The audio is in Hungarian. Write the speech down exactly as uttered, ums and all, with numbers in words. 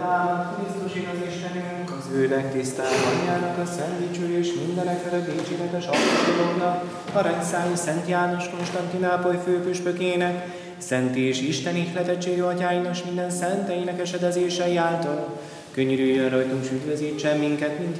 támad, Krisztus igaz Istenünk, az ő legtisztább anyjának, a szent dicső és mindenek felett dicséretes apostolónak, aranyszájú Szent János Konstantinápoly főpüspökének, szent és Isten ihletettségű atyáinak, minden szenteinek esedezései által, könyörüljön rajtunk, s üdvözítsen minket, mint